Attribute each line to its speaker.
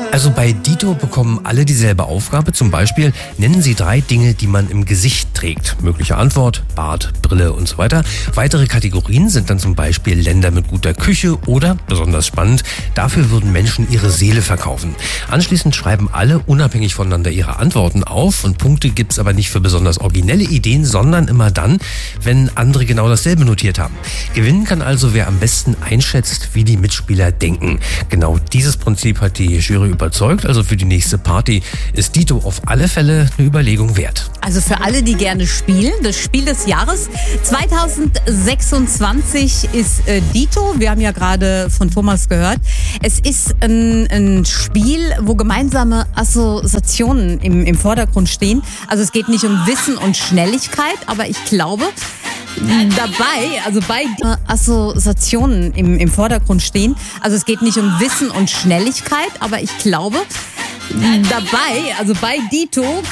Speaker 1: Also bei Dito bekommen alle dieselbe Aufgabe. Zum Beispiel nennen Sie 3 Dinge, die man im Gesicht trägt. Mögliche Antwort: Bart, Brille und so weiter. Weitere Kategorien sind dann zum Beispiel Länder mit guter Küche oder, besonders spannend, dafür würden Menschen ihre Seele verkaufen. Anschließend schreiben alle unabhängig voneinander ihre Antworten auf und Punkte gibt's aber nicht für besonders originelle Ideen, sondern immer dann, wenn andere genau dasselbe notiert haben. Gewinnen kann also, wer am besten einschätzt, wie die Mitspieler denken. Genau dieses Prinzip hat die Jury überzeugt. Also für die nächste Party ist Dito auf alle Fälle eine Überlegung wert.
Speaker 2: Also für alle, die gerne spielen, das Spiel des Jahres 2026 ist Dito. Wir haben ja gerade von Thomas gehört. Es ist ein Spiel, wo gemeinsame Assoziationen im Vordergrund stehen. Also es geht nicht um Wissen und Schnelligkeit, aber ich glaube, bei Assoziationen im Vordergrund stehen. Also es geht nicht um Wissen und Schnelligkeit, aber ich glaube, bei Dito